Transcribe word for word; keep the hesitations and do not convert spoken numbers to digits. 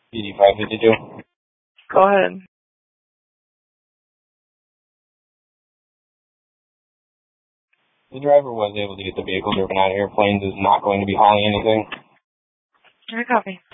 P D five fifty-two. Go ahead. The driver was able to get the vehicle driven out of here. Plains is not going to be hauling anything. I copy.